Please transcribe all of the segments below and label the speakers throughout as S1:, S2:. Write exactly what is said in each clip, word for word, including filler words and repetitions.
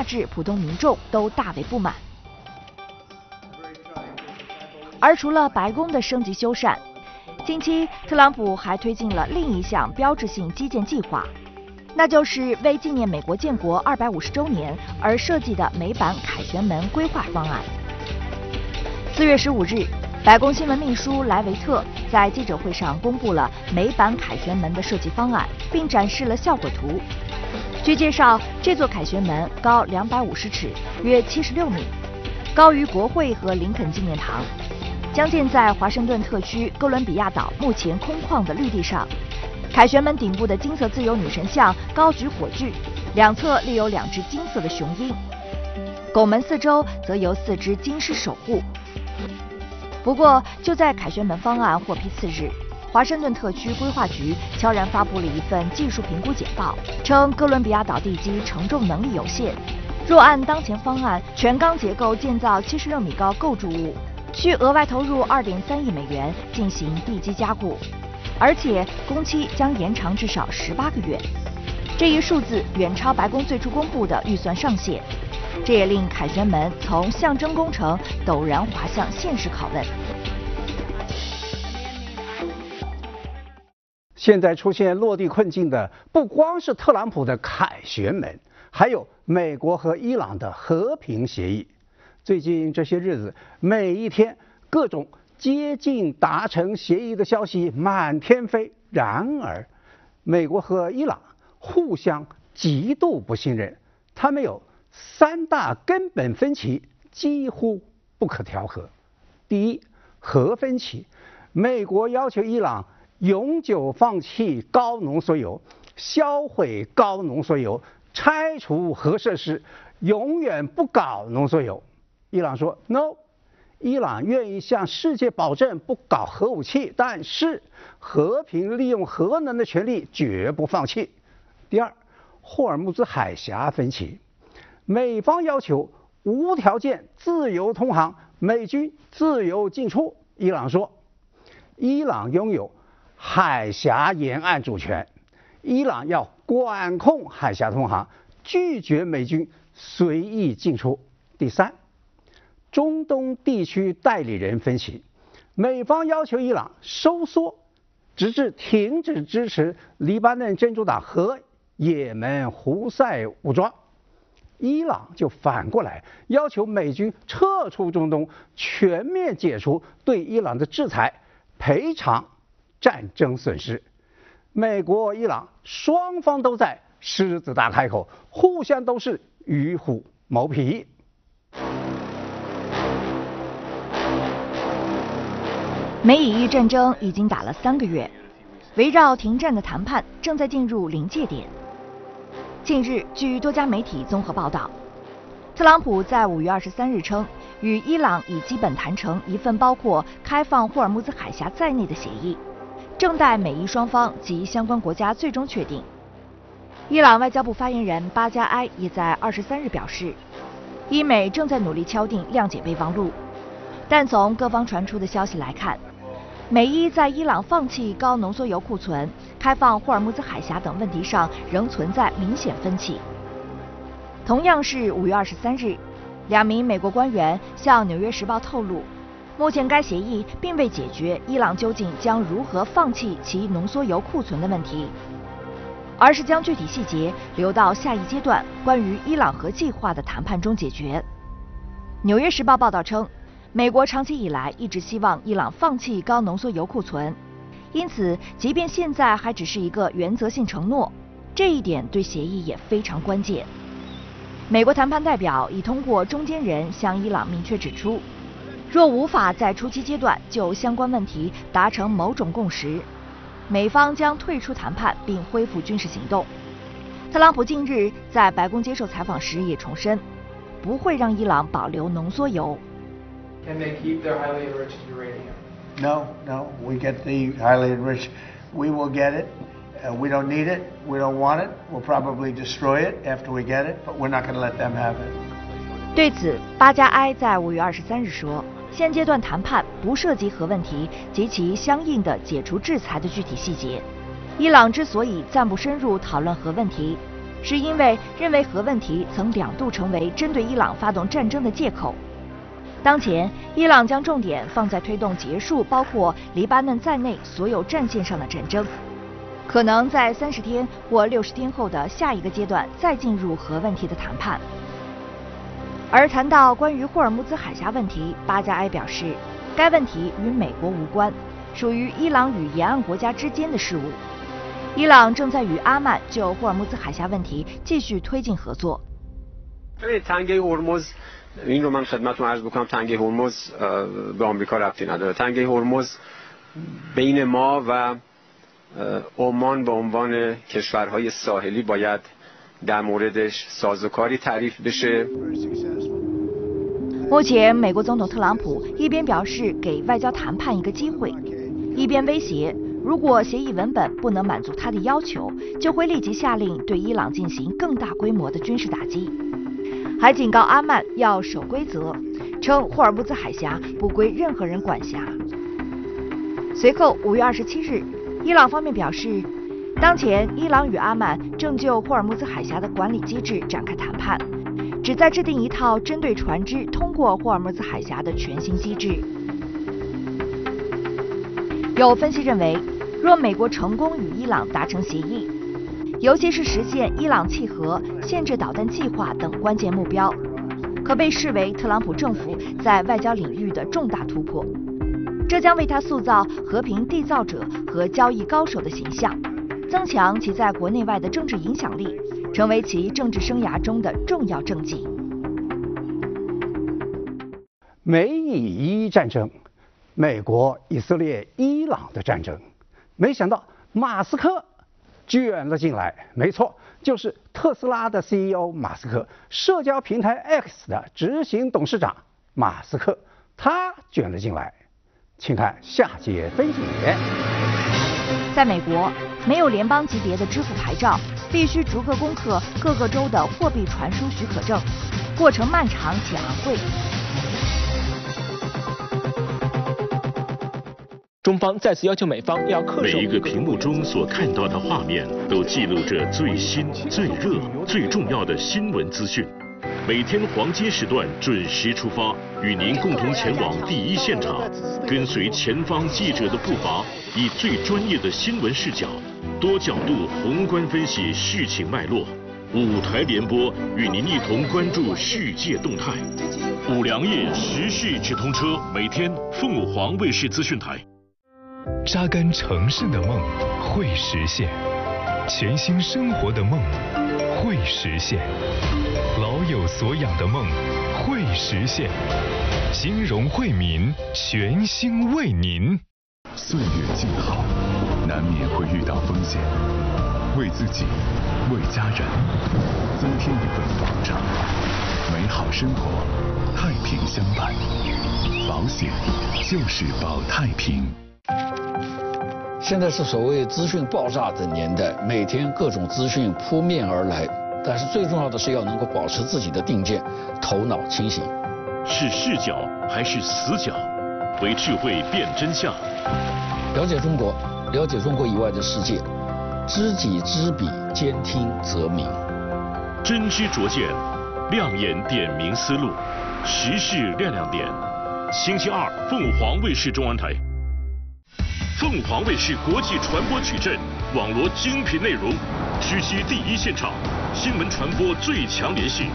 S1: 至普通民众都大为不满。而除了白宫的升级修缮，近期特朗普还推进了另一项标志性基建计划，那就是为纪念美国建国二百五十周年而设计的美版凯旋门规划方案。四月十五日，白宫新闻秘书莱维特在记者会上公布了美版凯旋门的设计方案，并展示了效果图。据介绍，这座凯旋门高两百五十尺，约七十六米，高于国会和林肯纪念堂，将建在华盛顿特区哥伦比亚岛目前空旷的绿地上。凯旋门顶部的金色自由女神像高举火炬，两侧立有两只金色的雄鹰，拱门四周则由四只金狮守护。不过，就在凯旋门方案获批次日，华盛顿特区规划局悄然发布了一份技术评估简报，称哥伦比亚岛地基承重能力有限，若按当前方案全钢结构建造七十六米高构筑物，需额外投入二点三亿美元进行地基加固，而且工期将延长至少十八个月。这一数字远超白宫最初公布的预算上限，这也令凯旋门从象征工程陡然滑向现实拷问。
S2: 现在出现落地困境的不光是特朗普的凯旋门，还有美国和伊朗的和平协议。最近这些日子，每一天各种接近达成协议的消息满天飞。然而，美国和伊朗互相极度不信任，他们有三大根本分歧，几乎不可调和。第一，核分歧，美国要求伊朗永久放弃高浓缩铀，销毁高浓缩铀，拆除核设施，永远不搞浓缩铀。伊朗说 no， 伊朗愿意向世界保证不搞核武器，但是和平利用核能的权利绝不放弃。第二，霍尔木兹海峡分歧，美方要求无条件自由通航，美军自由进出。伊朗说，伊朗拥有海峡沿岸主权，伊朗要管控海峡通航，拒绝美军随意进出。第三，中东地区代理人分歧，美方要求伊朗收缩，直至停止支持黎巴嫩真主党和也门胡塞武装。伊朗就反过来要求美军撤出中东，全面解除对伊朗的制裁，赔偿战争损失。美国、伊朗双方都在狮子大开口，互相都是与虎谋皮。
S1: 美以伊战争已经打了三个月，围绕停战的谈判正在进入临界点。近日，据多家媒体综合报道，特朗普在五月二十三日称，与伊朗已基本谈成一份包括开放霍尔木兹海峡在内的协议，正待美伊双方及相关国家最终确定。伊朗外交部发言人巴加埃也在二十三日表示，伊美正在努力敲定谅解备忘录，但从各方传出的消息来看，美伊在伊朗放弃高浓缩铀库存、开放霍尔木兹海峡等问题上仍存在明显分歧。同样是五月二十三日，两名美国官员向《纽约时报》透露，目前该协议并未解决伊朗究竟将如何放弃其浓缩铀库存的问题，而是将具体细节留到下一阶段关于伊朗核计划的谈判中解决。《纽约时报》报道称，美国长期以来一直希望伊朗放弃高浓缩铀库存，因此即便现在还只是一个原则性承诺，这一点对协议也非常关键。美国谈判代表已通过中间人向伊朗明确指出，若无法在初期阶段就相关问题达成某种共识，美方将退出谈判并恢复军事行动。特朗普近日在白宫接受采访时也重申，不会让伊朗保留浓缩铀。
S3: Can they keep their highly enriched uranium?
S4: No, no. We get the highly enriched. We will get it. Uh, we don't need it. We don't want it. We'll probably destroy it after we get it, but we're not going to let them have it.
S1: 对此，巴加埃在五月二十三日说，现阶段谈判不涉及核问题及其相应的解除制裁的具体细节。伊朗之所以暂不深入讨论核问题， 是因为认为核问题曾两度成为针对伊朗发动战争的借口。当前，伊朗将重点放在推动结束包括黎巴嫩在内所有战线上的战争，可能在三十天或六十天后的下一个阶段再进入核问题的谈判。而谈到关于霍尔木兹海峡问题，巴加埃表示，该问题与美国无关，属于伊朗与沿岸国家之间的事务。伊朗正在与阿曼就霍尔木兹海峡问题继续推进合作。
S5: تنگه هرمز این رو من خدمتتون عرض بکنم تنگه هرمز به آمریکا ربطی نداره. تنگه هرمز بین ما و عمان به عنوان کشورهای ساحلی باید در موردش سازوکاری تعریف بشه。
S1: 目前，美国总统特朗普一边表示给外交谈判一个机会，一边威胁，如果协议文本不能满足他的要求，就会立即下令对伊朗进行更大规模的军事打击，还警告阿曼要守规则，称霍尔木兹海峡不归任何人管辖。随后，五月二十七日，伊朗方面表示，当前伊朗与阿曼正就霍尔木兹海峡的管理机制展开谈判，旨在制定一套针对船只通过霍尔木兹海峡的全新机制。有分析认为，若美国成功与伊朗达成协议，尤其是实现伊朗弃核、限制导弹计划等关键目标，可被视为特朗普政府在外交领域的重大突破。这将为他塑造和平缔造者和交易高手的形象，增强其在国内外的政治影响力，成为其政治生涯中的重要政绩。
S2: 美以伊战争，美国、以色列、伊朗的战争，没想到马斯克卷了进来。没错，就是特斯拉的 C E O 马斯克，社交平台 X 的执行董事长马斯克，他卷了进来。请看下节分解。
S1: 在美国，没有联邦级别的支付牌照，必须逐个攻克各个州的货币传输许可证，过程漫长且昂贵。
S6: 中方再次要求美方要恪守。
S7: 每一个屏幕中所看到的画面，都记录着最新、最热、最重要的新闻资讯。每天黄金时段准时出发，与您共同前往第一现场，跟随前方记者的步伐，以最专业的新闻视角，多角度宏观分析事情脉络。五台联播与您一同关注世界动态。五粮液时事直通车，每天凤凰卫视资讯台。
S8: 扎根城市的梦会实现，全新生活的梦会实现，老有所养的梦会实现，金融惠民全心为您。
S9: 岁月静好，难免会遇到风险，为自己，为家人，增添一份保障，美好生活，太平相伴。保险就是保太平。
S10: 现在是所谓资讯爆炸的年代，每天各种资讯扑面而来，但是最重要的是要能够保持自己的定见，头脑清醒。
S7: 是视角还是死角？为智慧辨真相。
S10: 了解中国，了解中国以外的世界，知己知彼，兼听则明。
S7: 真知灼见，亮眼点明思路，时事亮亮点。星期二，凤凰卫视中文台。凤凰卫视国际传播矩阵，网罗精品内容，直击第一现场，新闻传播最强联系。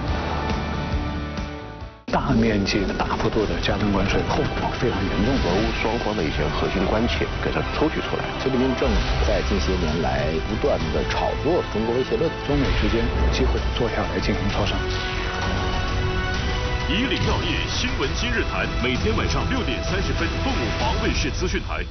S11: 大面积的、大幅度的加征关税，后果非常严重，
S12: 俄乌双方的一些核心关切给它抽取出来。
S13: 习近平政府在近些年来不断的炒作中国威胁论，
S11: 中美之间有机会坐下来进行磋商。
S7: 以领要业新闻今日谈，每天晚上六点三十分，凤凰卫视资讯台。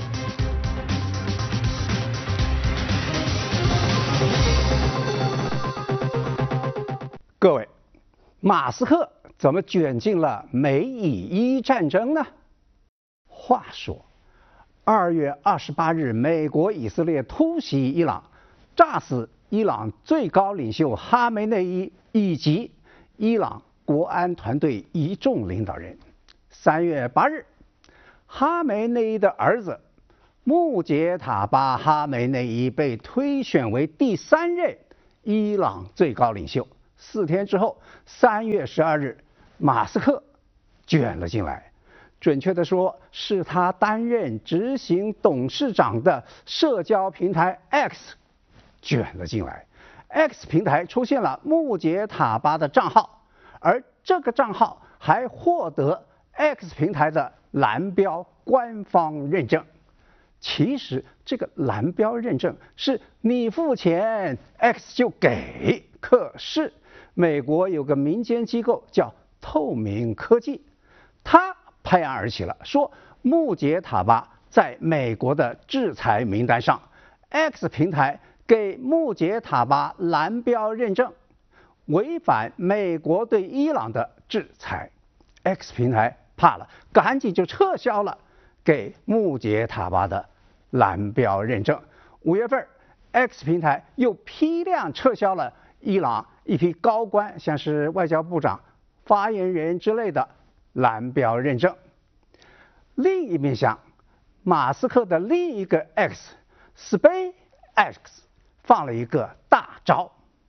S2: 各位，马斯克怎么卷进了美以伊战争呢？话说，二月二十八日，美国、以色列突袭伊朗，炸死伊朗最高领袖哈梅内伊以及伊朗国安团队一众领导人。三月八日，哈梅内伊的儿子穆杰塔巴·哈梅内伊被推选为第三任伊朗最高领袖。四天之后，三月十二日，马斯克卷了进来。准确的说，是他担任执行董事长的社交平台 X 卷了进来。X 平台出现了穆杰塔巴的账号，而这个账号还获得 X 平台的蓝标官方认证。其实这个蓝标认证是你付钱 X 就给，可是美国有个民间机构叫透明科技，他拍案而起了，说穆杰塔巴在美国的制裁名单上 ，X 平台给穆杰塔巴蓝标认证，违反美国对伊朗的制裁。X 平台怕了，赶紧就撤销了给穆杰塔巴的蓝标认证。五月份 ，X 平台又批量撤销了伊朗一批高官，像是外交部长、发言人之类的蓝标认证。另一面向，马斯克的另一个 X SpaceX 放了一个大招。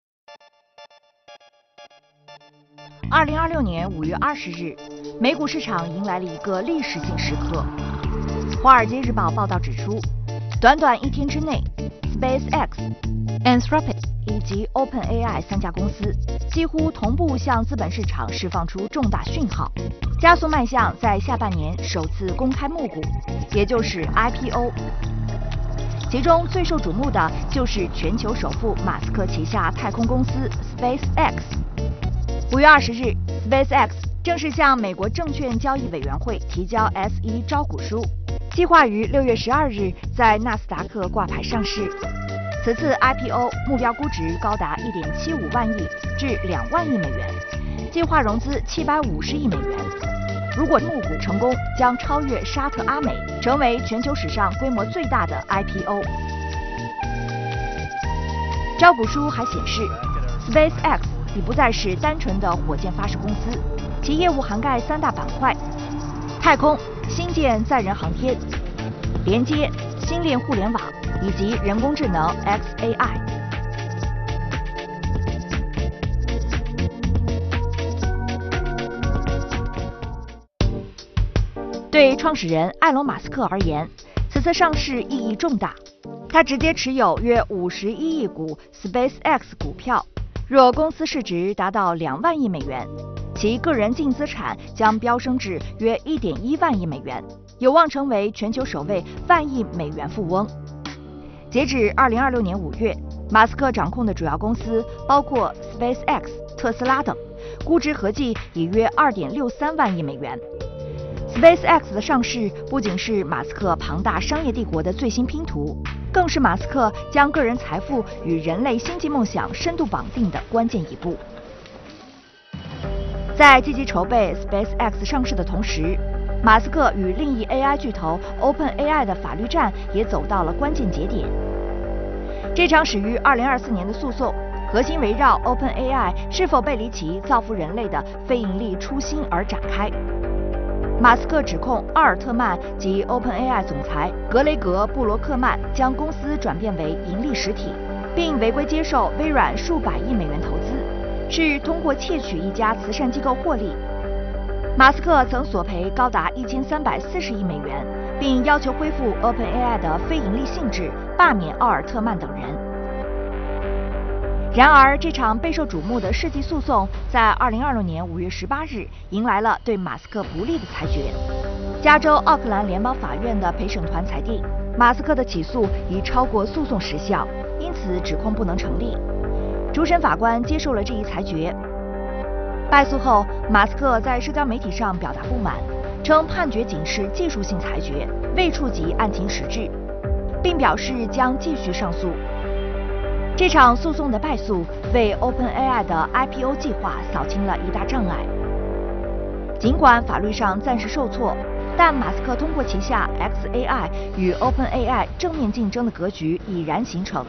S1: 二零二六年五月二十日，美股市场迎来了一个历史性时刻。《华尔街日报》报道指出，短短一天之内 ，SpaceX、Anthropic 以及 OpenAI 三家公司几乎同步向资本市场释放出重大讯号，加速迈向在下半年首次公开募股，也就是 I P O。其中最受瞩目的就是全球首富马斯克旗下太空公司 SpaceX。五月二十日 ，SpaceX 正式向美国证券交易委员会提交 S 一 招股书，计划于六月十二日在纳斯达克挂牌上市。此次 I P O 目标估值高达一点七五万亿至两万亿美元，计划融资七百五十亿美元。如果募股成功，将超越沙特阿美，成为全球史上规模最大的 I P O。招股书还显示 ，SpaceX 已不再是单纯的火箭发射公司，其业务涵盖三大板块：太空、星舰载人航天、连接、星链互联网以及人工智能 X A I。对创始人埃隆·马斯克而言，此次上市意义重大。他直接持有约五十一亿股 SpaceX 股票，若公司市值达到两万亿美元，其个人净资产将飙升至约一点一万亿美元，有望成为全球首位万亿美元富翁。截至二零二六年五月，马斯克掌控的主要公司包括 SpaceX、特斯拉等，估值合计已约二点六三万亿美元。SpaceX 的上市不仅是马斯克庞大商业帝国的最新拼图，更是马斯克将个人财富与人类星际梦想深度绑定的关键一步。在积极筹备 SpaceX 上市的同时，马斯克与另一 A I 巨头 OpenAI 的法律战也走到了关键节点。这场始于二零二四年的诉讼，核心围绕 OpenAI 是否背离其造福人类的非盈利初心而展开。马斯克指控奥尔特曼及 OpenAI 总裁格雷格·布罗克曼将公司转变为盈利实体，并违规接受微软数百亿美元投资，是通过窃取一家慈善机构获利。马斯克曾索赔高达一千三百四十亿美元，并要求恢复 OpenAI 的非盈利性质，罢免奥尔特曼等人。然而，这场备受瞩目的世纪诉讼在二零二六年五月十八日迎来了对马斯克不利的裁决。加州奥克兰联邦法院的陪审团裁定，马斯克的起诉已超过诉讼时效，因此指控不能成立。主审法官接受了这一裁决。败诉后，马斯克在社交媒体上表达不满，称判决仅是技术性裁决，未触及案情实质，并表示将继续上诉。这场诉讼的败诉为 OpenAI 的 I P O 计划扫清了一大障碍。尽管法律上暂时受挫，但马斯克通过旗下 X A I 与 OpenAI 正面竞争的格局已然形成。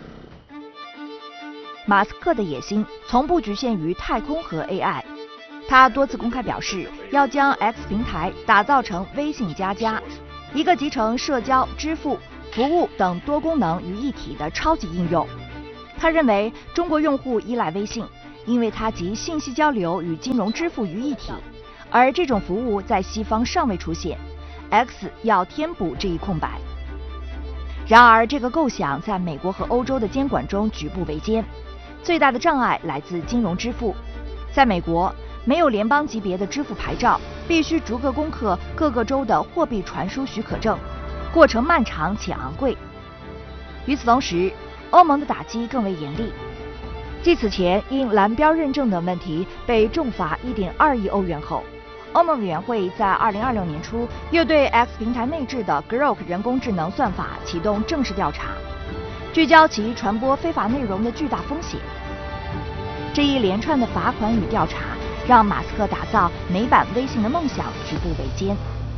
S1: 马斯克的野心从不局限于太空和 A I， 他多次公开表示要将 X 平台打造成微信加加，一个集成社交、支付、服务等多功能于一体的超级应用。 他认为中国用户依赖微信，因为它集信息交流与金融支付于一体，而这种服务在西方尚未出现 ，X 要填补这一空白。然而，这个构想在美国和欧洲的监管中举步维艰，最大的障碍来自金融支付。在美国，没有联邦级别的支付牌照，必须逐个攻克各个州的货币传输许可证，过程漫长且昂贵。与此同时，欧盟的打击更为严厉。继此前因蓝标认证等问题被重罚 一点二亿欧元后，欧盟委员会在二零二六年初又对 X 平台内置的 Grok 人工智能算法启动正式调查，聚焦其传播非法内容的巨大风险。这一连串的罚款与调查，让马斯克打造美版微信的梦想举步维艰。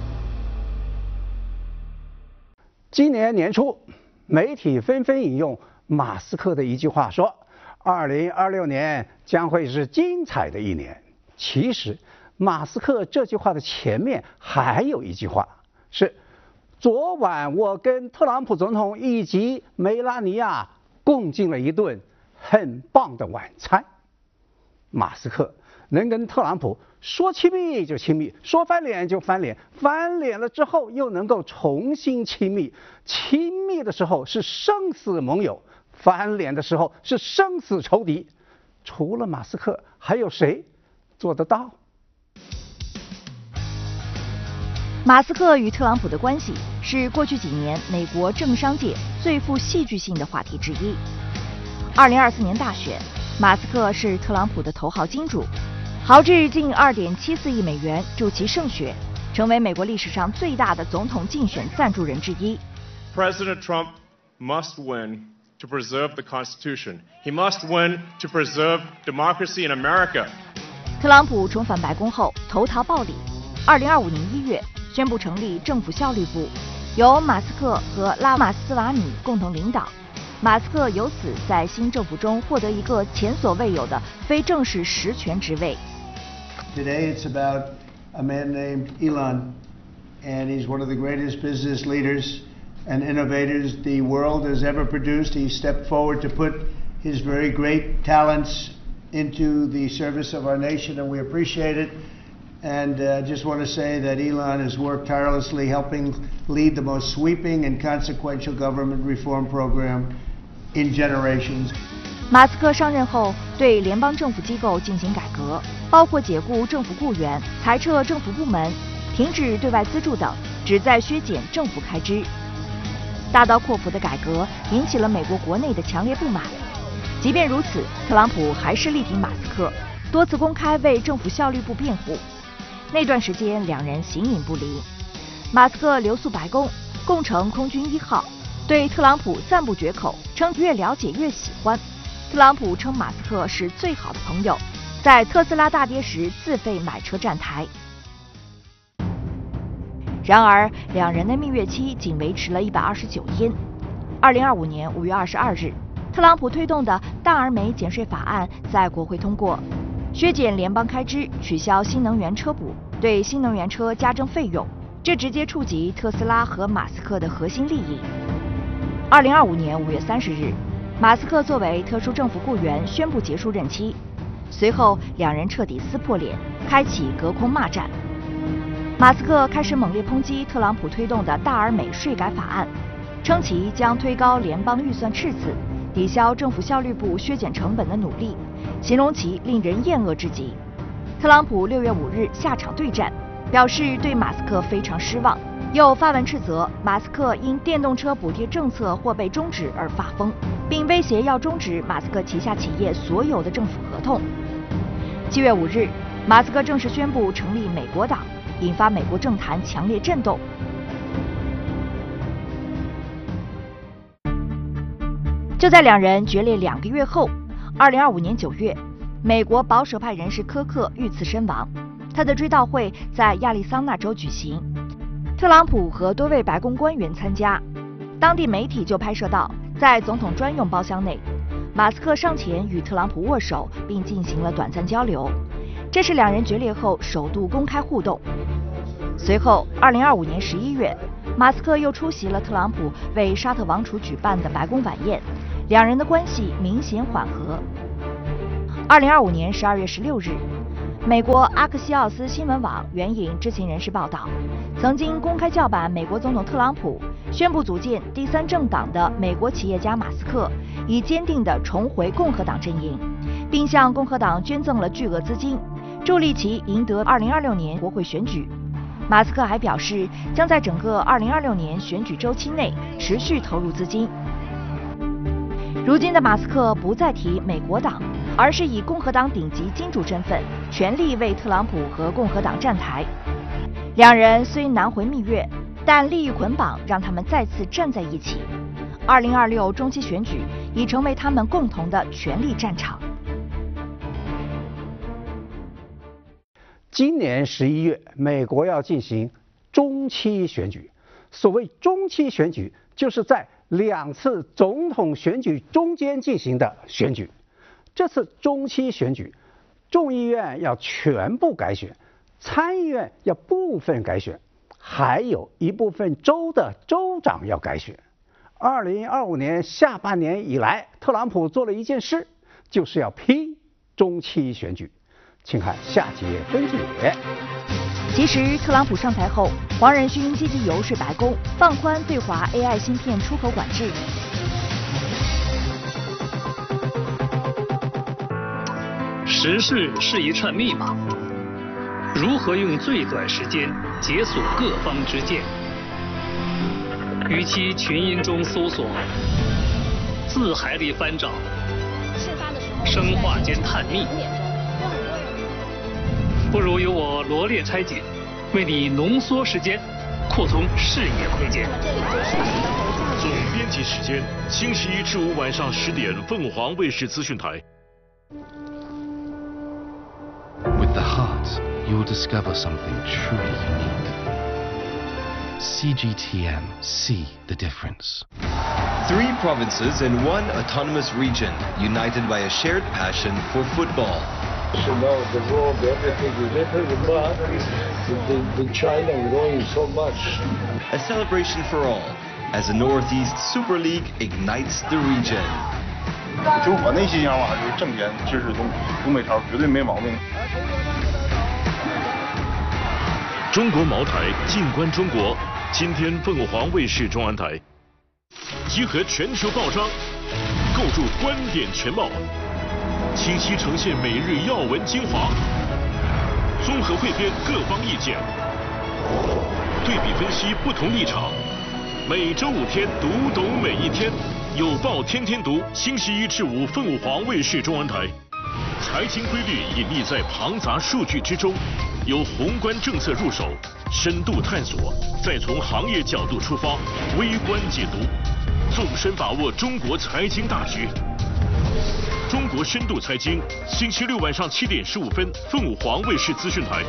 S2: 今年年初，媒体纷纷引用马斯克的一句话说：“二零二六年将会是精彩的一年。”其实，马斯克这句话的前面还有一句话，是昨晚我跟特朗普总统以及梅拉尼亚共进了一顿很棒的晚餐。马斯克能跟特朗普说亲密就亲密，说翻脸就翻脸，翻脸了之后又能够重新亲密，亲密的时候是生死盟友，翻脸的时候是生死仇敌。除了马斯克，还有谁做得到？
S1: 马斯克与特朗普的关系是过去几年美国政商界最富戏剧性的话题之一。二零二四年大选，马斯克是特朗普的头号金主，豪掷近 二点七四亿美元助其胜选，成为美国历史上最大的总统竞选赞助人之一。
S14: President Trump must win to preserve the Constitution. He must win to preserve democracy in America.
S1: 特朗普重返白宫后投桃报李，二零二五年一月宣布成立政府效率部，由马斯克和拉马斯瓦米共同领导。马斯克由此在新政府中获得一个前所未有的非正式实权职位。
S4: Today it's about a man named Elon, and he's one of the greatest business leaders and innovators the world has ever produced. He stepped forward to put his very great talents into the service of our nation, and we appreciate it. And I uh, just want to say that Elon has worked tirelessly helping lead the most sweeping and consequential government reform program in generations.
S1: 马斯克上任后，对联邦政府机构进行改革，包括解雇政府雇员、裁撤政府部门、停止对外资助等，旨在削减政府开支。大刀阔斧的改革引起了美国国内的强烈不满。即便如此，特朗普还是力挺马斯克，多次公开为政府效率部辩护。那段时间，两人形影不离。马斯克留宿白宫，共乘空军一号，对特朗普赞不绝口，称越了解越喜欢。特朗普称马斯克是最好的朋友，在特斯拉大跌时自费买车站台。然而，两人的蜜月期仅维持了一百二十九天。二零二五年五月二十二日，特朗普推动的大而美减税法案在国会通过，削减联邦开支，取消新能源车补，对新能源车加征费用，这直接触及特斯拉和马斯克的核心利益。二零二五年五月三十日，马斯克作为特殊政府雇员宣布结束任期，随后两人彻底撕破脸，开启隔空骂战。马斯克开始猛烈抨击特朗普推动的大而美税改法案，称其将推高联邦预算赤字，抵消政府效率部削减成本的努力，形容其令人厌恶至极。特朗普六月五日下场对战，表示对马斯克非常失望，又发文斥责马斯克因电动车补贴政策或被终止而发疯，并威胁要终止马斯克旗下企业所有的政府合同。七月五日，马斯克正式宣布成立美国党，引发美国政坛强烈震动。就在两人决裂两个月后，二零二五年九月，美国保守派人士科克遇刺身亡，他的追悼会在亚利桑那州举行，特朗普和多位白宫官员参加。当地媒体就拍摄到，在总统专用包厢内，马斯克上前与特朗普握手，并进行了短暂交流。这是两人决裂后首度公开互动。随后，二零二五年十一月，马斯克又出席了特朗普为沙特王储举办的白宫晚宴， 两人的关系明显缓和。二零二五年十二月十六日，美国阿克西奥斯新闻网援引知情人士报道，曾经公开叫板美国总统特朗普宣布组建第三政党的美国企业家马斯克，已坚定地重回共和党阵营，并向共和党捐赠了巨额资金，助力其赢得二零二六年国会选举。马斯克还表示，将在整个二零二六年选举周期内持续投入资金。如今的马斯克不再提美国党，而是以共和党顶级金主身份，全力为特朗普和共和党站台。两人虽难回蜜月，但利益捆绑让他们再次站在一起。二零二六中期选举已成为他们共同的权力战场。
S2: 今年十一月，美国要进行中期选举。所谓中期选举，就是在两次总统选举中间进行的选举。这次中期选举，众议院要全部改选，参议院要部分改选，还有一部分州的州长要改选。二零二五年下半年以来，特朗普做了一件事，就是要批中期选举。请看下节分解。
S1: 其实，特朗普上台后，黄仁勋积极游说白宫放宽对华 A I 芯片出口管制。
S15: 时事是一串密码，如何用最短时间解锁各方之见？与其群音中搜索，字海里翻找，生化间探秘，不如由我罗列拆解，为你浓缩时间，扩充视野空间。
S7: 总编辑时间：星期一至五晚上十点，凤凰卫视资讯台。
S16: With the heart, you will discover something truly unique. C G T M, see the difference.
S17: Three provinces and one autonomous region, united by a shared passion for football.
S18: You know, the world, everything is little, but the, the China growing so much.
S17: A celebration for all, as the Northeast Super League ignites the region.
S19: 就我内心想法还是正面支持东东北超，绝对没毛病。
S7: 中国茅台，静观中国。今天凤凰卫视中安台，集合全球报章，构筑观点全貌，清晰呈现每日要闻精华，综合汇编各方意见，对比分析不同立场。每周五天，读懂每一天。有报天天读，星期一至五凤凰卫视中安台。财经规律隐匿在庞杂数据之中，由宏观政策入手，深度探索，再从行业角度出发，微观解读，纵深把握中国财经大局。中国深度财经，星期六晚上七点十五分，凤凰卫视资讯台。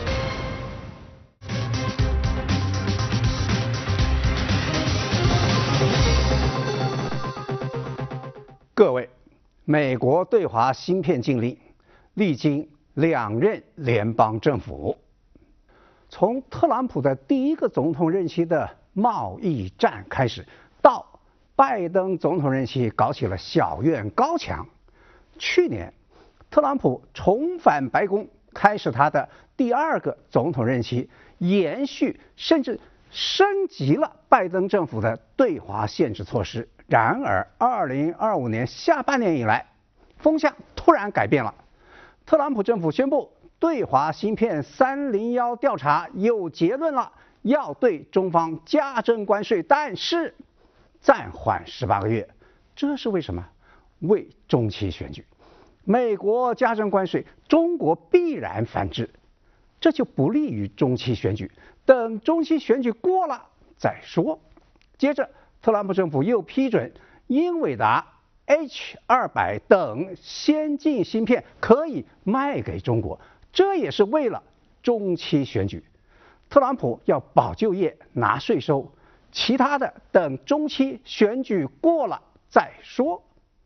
S2: 各位，美国对华芯片禁令历经两任联邦政府，从特朗普的第一个总统任期的贸易战开始，到拜登总统任期搞起了小院高墙。去年，特朗普重返白宫，开始他的第二个总统任期，延续甚至升级了拜登政府的对华限制措施。然而，二零二五年下半年以来，风向突然改变了。特朗普政府宣布对华芯片三零一调查有结论了，要对中方加征关税，但是暂缓十八个月。这是为什么？为中期选举。美国加征关税，中国必然反制，这就不利于中期选举。等中期选举过了再说。接着，特朗普政府又批准英伟达 H 二百等先进芯片可以卖给中国，这也是为了中期选举。特朗普要保就业、拿税收，其他的等中期选举过了再说。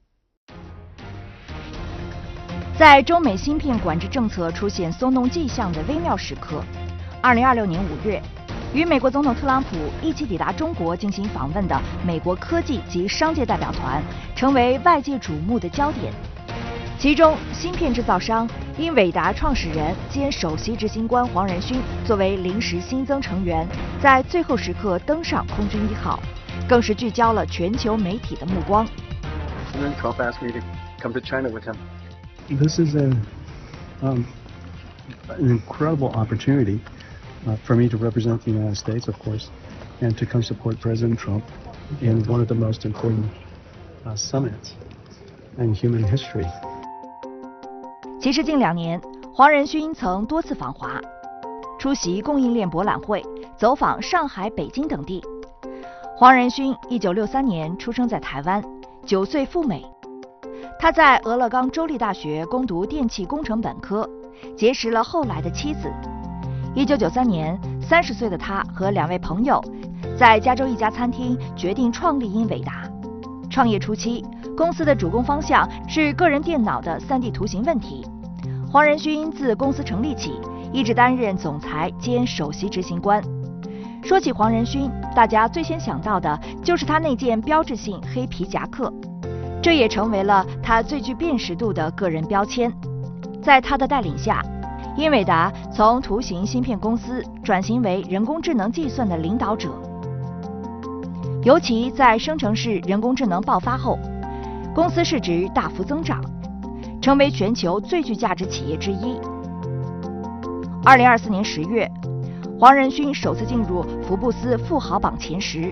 S1: 在中美芯片管制政策出现松动迹象的微妙时刻，二零二六年五月， 与美国总统特朗普一起抵达中国进行访问的美国科技及商界代表团，成为外界瞩目的焦点。其中，芯片制造商英伟达创始人兼首席执行官黄仁勋作为临时新增成员，在最后时刻登上空军一号，更是聚焦了全球媒体的目光。
S11: And then Trump asked me to come to China with him.
S20: This is a um, an incredible opportunity uh, for me to represent the United States, of course, and to come support President Trump in one of the most important uh, summits in human history.
S1: 其实近两年，黄仁勋曾多次访华，出席供应链博览会，走访上海、北京等地。黄仁勋一九六三年出生在台湾，九岁赴美。他在俄勒冈州立大学攻读电气工程本科，结识了后来的妻子。一九九三年，三十岁的他和两位朋友在加州一家餐厅决定创立英伟达。创业初期，公司的主攻方向是个人电脑的 三 D 图形问题。黄仁勋自公司成立起，一直担任总裁兼首席执行官。说起黄仁勋，大家最先想到的就是他那件标志性黑皮夹克，这也成为了他最具辨识度的个人标签。在他的带领下，英伟达从图形芯片公司转型为人工智能计算的领导者。尤其在生成式人工智能爆发后，公司市值大幅增长，成为全球最具价值企业之一。二零二四年十月，黄仁勋首次进入福布斯富豪榜前十。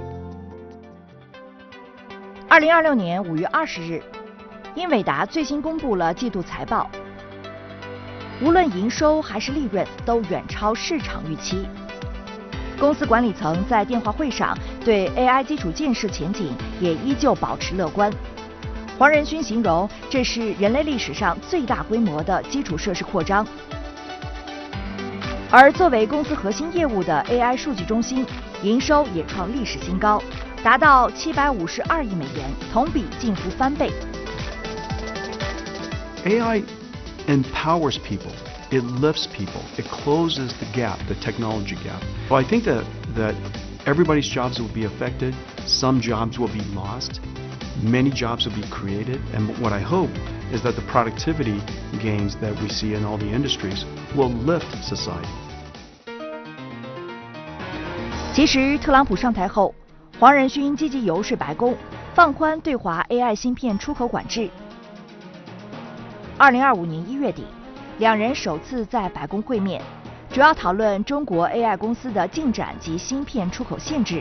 S1: 二零二六年五月二十日，英伟达最新公布了季度财报，无论营收还是利润都远超市场预期。公司管理层在电话会上对 A I 基础建设前景也依旧保持乐观。黄仁勋形容这是人类历史上最大规模的基础设施扩张。而作为公司核心业务的 A I 数据中心，营收也创历史新高，达到七百五十二亿美元，同比近乎翻倍。
S21: A I empowers people. It lifts people. It closes the gap, the technology gap. Well, I think that, that everybody's jobs will be affected. Some jobs will be lost. Many jobs will be created. And what I hope is that the productivity gains that we see in all the industries will lift society.
S1: 其实，特朗普上台后，黄仁勋积极游说白宫，放宽对华 A I 芯片出口管制。二零二五年一月底，两人首次在白宫会面，主要讨论中国 A I 公司的进展及芯片出口限制。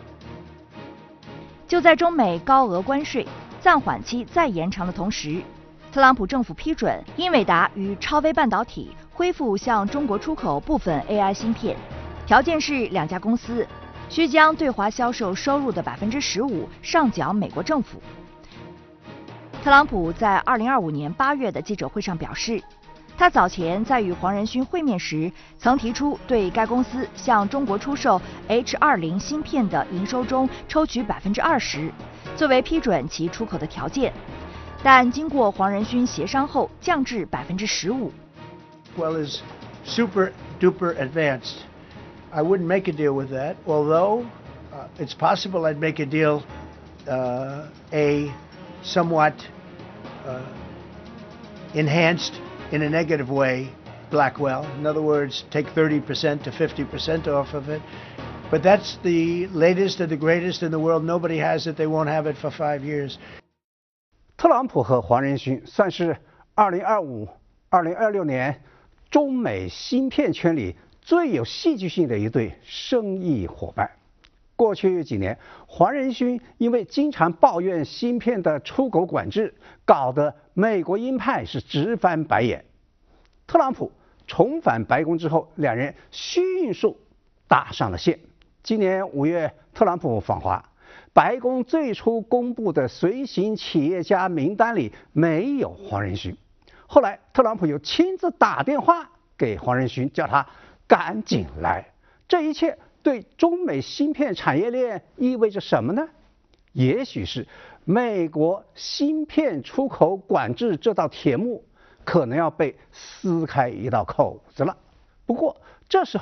S1: 就在中美高额关税暂缓期再延长的同时，特朗普政府批准英伟达与超微半导体恢复向中国出口部分 A I 芯片，条件是两家公司需将对华销售收入的百分之十五上缴美国政府。特朗普在二零二五年八月的记者会上表示，他早前在与黄仁勋会面时，曾提出对该公司向中国出售 H 二十 芯片的营收中抽取百分之二十，作为批准其出口的条件，但经过黄仁勋协商后降至百分之十五。
S4: Well, is super duper advanced. I wouldn't make a deal with that, although uh, it's possible I'd make a deal, uh, a somewhat uh, enhanced. In a negative way, Blackwell. In other words, take thirty percent to fifty percent off of it. But that's the latest and the greatest in the world. Nobody has it. They won't have it for five years.
S2: 特朗普和黄仁勋算是二零二五、二零二六年中美芯片圈里最有戏剧性的一对生意伙伴。过去几年，黄仁勋因为经常抱怨芯片的出口管制，搞得美国鹰派是直翻白眼。特朗普重返白宫之后，两人迅速搭上了线。今年五月，特朗普访华，白宫最初公布的随行企业家名单里没有黄仁勋。后来，特朗普又亲自打电话给黄仁勋，叫他赶紧来。这一切对中美芯片产业链意味着什么呢？也许是美国芯片出口管制这道铁幕可能要被撕开一道口子了。不过这时候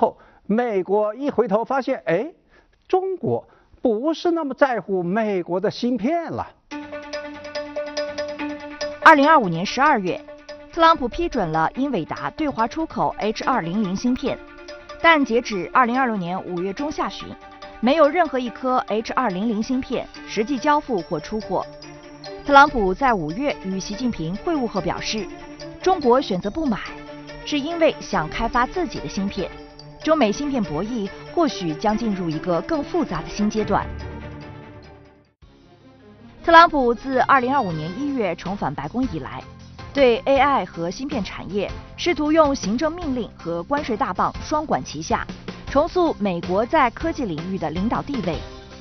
S2: 美国一回头发现，哎，中国不是那么在乎美国的芯片了。
S1: 二零二五年十二月，特朗普批准了英伟达对华出口 H 二零零芯片，但截止二零二六年五月中下旬，没有任何一颗 H 二零零芯片实际交付或出货。特朗普在五月与习近平会晤后表示，中国选择不买，是因为想开发自己的芯片。中美芯片博弈或许将进入一个更复杂的新阶段。特朗普自二零二五年一月重返白宫以来，对 A I 和芯片产业试图用行政命令和关税大棒双管齐下，重塑美国在科技领域的领导地位。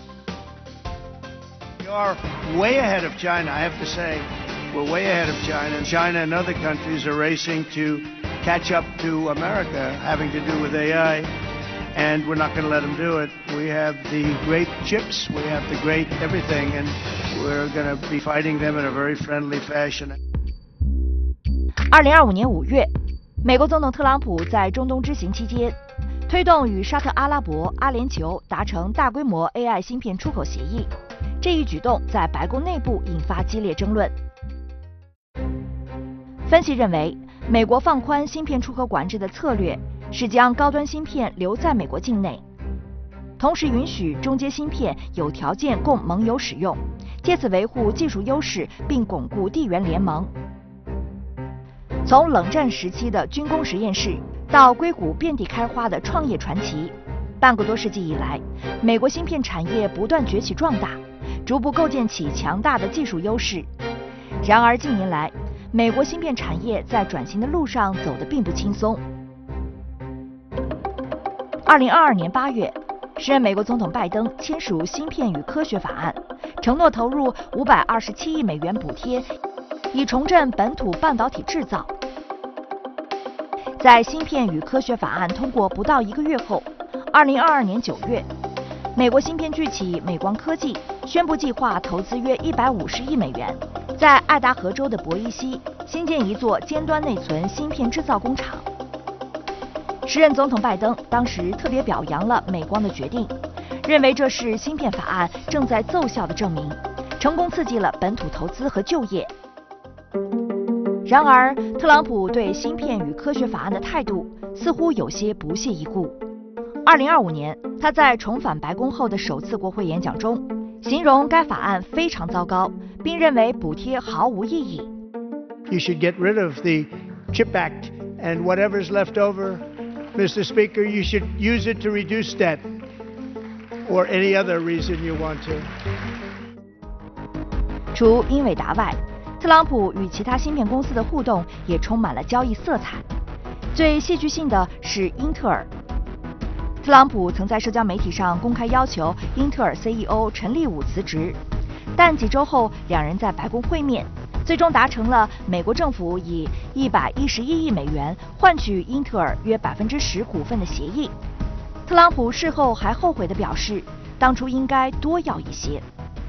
S4: We are way ahead of China, I have to say. We're way ahead of China. China and other countries are racing to catch up to America, having to do with A I, and we're not going to let them do it. We have the great chips, we have the great everything, and we're going to be fighting them in a very friendly fashion.
S1: 二零二五年五月，美国总统特朗普在中东之行期间，推动与沙特阿拉伯、阿联酋达成大规模 A I 芯片出口协议。这一举动在白宫内部引发激烈争论。分析认为，美国放宽芯片出口管制的策略是将高端芯片留在美国境内，同时允许中阶芯片有条件供盟友使用，借此维护技术优势并巩固地缘联盟。从冷战时期的军工实验室到硅谷遍地开花的创业传奇，半个多世纪以来，美国芯片产业不断崛起壮大，逐步构建起强大的技术优势。然而近年来，美国芯片产业在转型的路上走得并不轻松。二零二二年八月，时任美国总统拜登签署《芯片与科学法案》，承诺投入五百二十七亿美元补贴，以重振本土半导体制造。在《芯片与科学法案》通过不到一个月后，二零二二年九月，美国芯片巨企美光科技宣布计划投资约一百五十亿美元，在爱达荷州的博伊西新建一座尖端内存芯片制造工厂。时任总统拜登当时特别表扬了美光的决定，认为这是芯片法案正在奏效的证明，成功刺激了本土投资和就业。然而，特朗普对芯片与科学法案的态度似乎有些不屑一顾。二零二五年，他在重返白宫后的首次国会演讲中，形容该法案非常糟糕，并认为补贴毫无意义。
S4: You should get rid of the CHIP Act, and whatever's left over, Mister Speaker, you should use it to reduce debt, or any other reason you want to.
S1: 除英伟达外，特朗普与其他芯片公司的互动也充满了交易色彩。最戏剧性的是英特尔。特朗普曾在社交媒体上公开要求英特尔 C E O 陈立武辞职，但几周后两人在白宫会面，最终达成了美国政府以一百一十一亿美元换取英特尔约百分之十股份的协议。特朗普事后还后悔地表示，当初应该多要一些。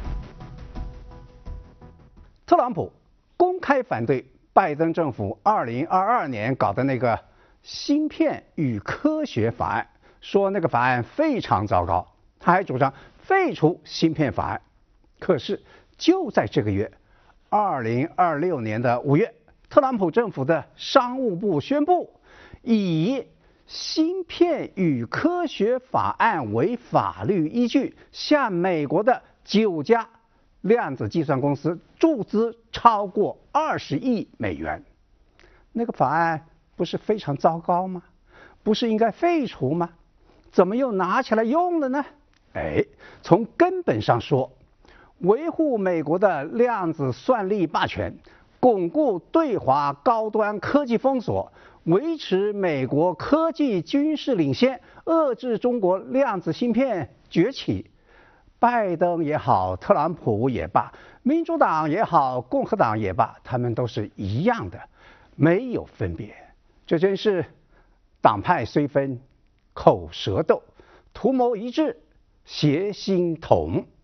S2: 特朗普公开反对拜登政府二零二二年搞的那个芯片与科学法案，说那个法案非常糟糕，他还主张废除芯片法案。可是就在这个月，二零二六年的五月，特朗普政府的商务部宣布，以芯片与科学法案为法律依据，向美国的九家量子计算公司注资超过二十亿美元。那个法案不是非常糟糕吗？不是应该废除吗？怎么又拿起来用了呢？哎，从根本上说，维护美国的量子算力霸权，巩固对华高端科技封锁，维持美国科技军事领先，遏制中国量子芯片崛起。拜登也好，特朗普也罢，民主党也好，共和党也罢，他们都是一样的，没有分别。这真是党派虽分，口舌斗，图谋一致，协心同。